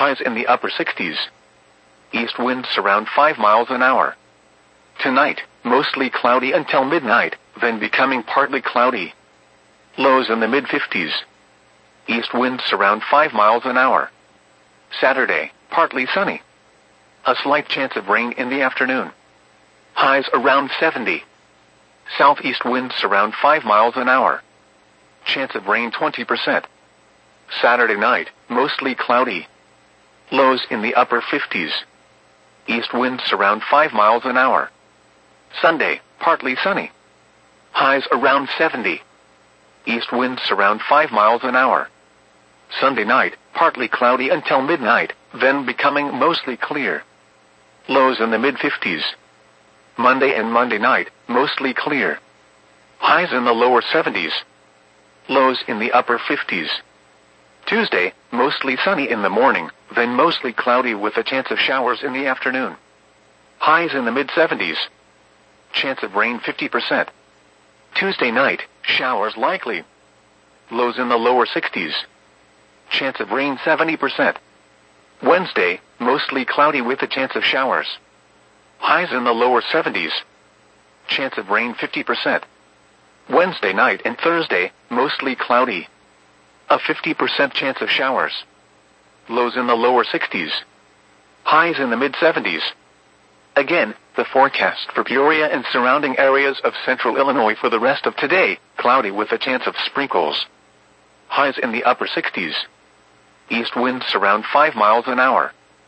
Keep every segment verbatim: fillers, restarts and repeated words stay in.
highs in the upper sixties. East winds around five miles an hour. Tonight, mostly cloudy until midnight, then becoming partly cloudy. Lows in the mid-fifties. East winds around five miles an hour. Saturday, partly sunny. A slight chance of rain in the afternoon. Highs around seventy. Southeast winds around five miles an hour. Chance of rain twenty percent. Saturday night, mostly cloudy. Lows in the upper fifties. East winds around five miles an hour. Sunday, partly sunny. Highs around seventy. East winds around five miles an hour. Sunday night, partly cloudy until midnight, then becoming mostly clear. Lows in the mid-fifties. Monday and Monday night, mostly clear. Highs in the lower seventies. Lows in the upper fifties. Tuesday, mostly sunny in the morning, then mostly cloudy with a chance of showers in the afternoon. Highs in the mid-seventies. Chance of rain fifty percent. Tuesday night, showers likely. Lows in the lower sixties. Chance of rain seventy percent. Wednesday, mostly cloudy with a chance of showers. Highs in the lower seventies. Chance of rain fifty percent. Wednesday night and Thursday, mostly cloudy. A fifty percent chance of showers. Lows in the lower sixties. Highs in the mid-seventies. Again, the forecast for Peoria and surrounding areas of central Illinois for the rest of today, cloudy with a chance of sprinkles. Highs in the upper sixties. East winds around five miles an hour.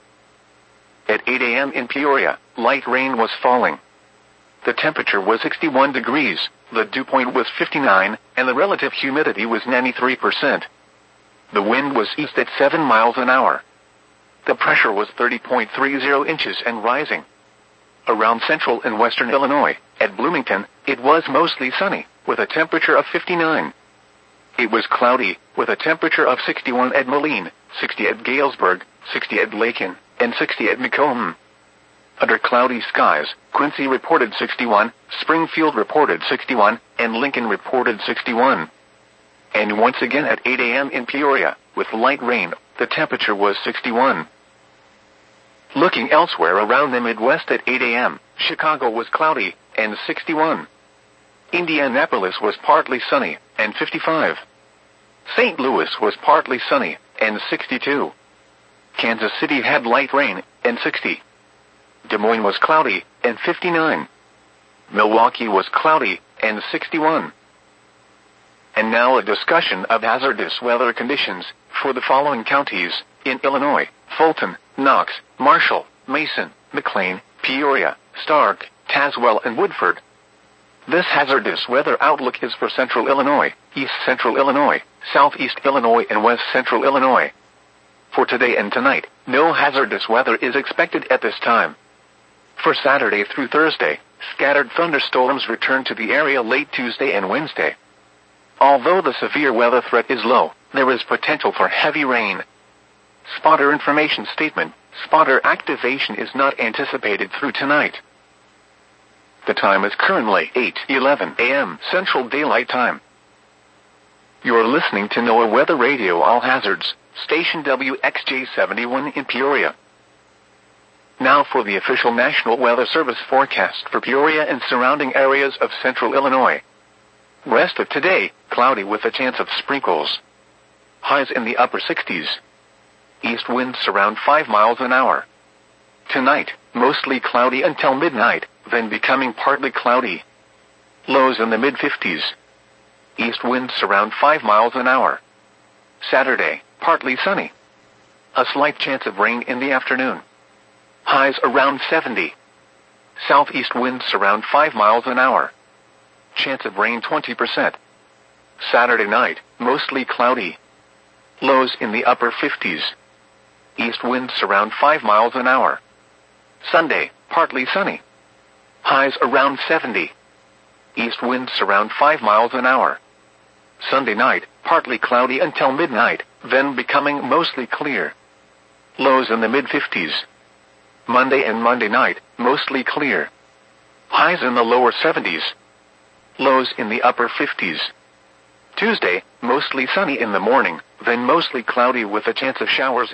At eight a.m. in Peoria, light rain was falling. The temperature was sixty-one degrees, the dew point was fifty-nine, and the relative humidity was ninety-three percent. The wind was east at seven miles an hour. The pressure was thirty point three zero inches and rising. Around central and western Illinois, at Bloomington, it was mostly sunny, with a temperature of fifty-nine. It was cloudy, with a temperature of sixty-one at Moline, sixty at Galesburg, sixty at Lakin, and sixty at Macomb. Under cloudy skies, Quincy reported sixty-one, Springfield reported sixty-one, and Lincoln reported sixty-one. And once again at eight a.m. in Peoria, with light rain, the temperature was sixty-one. Looking elsewhere around the Midwest at eight a.m., Chicago was cloudy, and sixty-one. Indianapolis was partly sunny, and fifty-five. Saint Louis was partly sunny, and sixty-two. Kansas City had light rain, and sixty. Des Moines was cloudy, and fifty-nine. Milwaukee was cloudy, and sixty-one. And now a discussion of hazardous weather conditions for the following counties in Illinois: Fulton, Knox, Marshall, Mason, McLean, Peoria, Stark, Tazewell, and Woodford. This hazardous weather outlook is for central Illinois, east central Illinois, southeast Illinois, and west central Illinois. For today and tonight, no hazardous weather is expected at this time. For Saturday through Thursday, scattered thunderstorms return to the area late Tuesday and Wednesday. Although the severe weather threat is low, there is potential for heavy rain. Spotter information statement: spotter activation is not anticipated through tonight. The time is currently eight eleven a.m. Central Daylight Time. You're listening to NOAA Weather Radio All Hazards, station W X J seventy-one in Peoria. Now for the official National Weather Service forecast for Peoria and surrounding areas of central Illinois. Rest of today, cloudy with a chance of sprinkles. Highs in the upper sixties. East winds around five miles an hour. Tonight, mostly cloudy until midnight, then becoming partly cloudy. Lows in the mid-fifties. East winds around five miles an hour. Saturday, partly sunny. A slight chance of rain in the afternoon. Highs around seventy. Southeast winds around five miles an hour. Chance of rain twenty percent. Saturday night, mostly cloudy. Lows in the upper fifties. East winds around five miles an hour. Sunday, partly sunny. Highs around seventy. East winds around five miles an hour. Sunday night, partly cloudy until midnight, then becoming mostly clear. Lows in the mid-fifties. Monday and Monday night, mostly clear. Highs in the lower seventies. Lows in the upper fifties. Tuesday, mostly sunny in the morning, then mostly cloudy with a chance of showers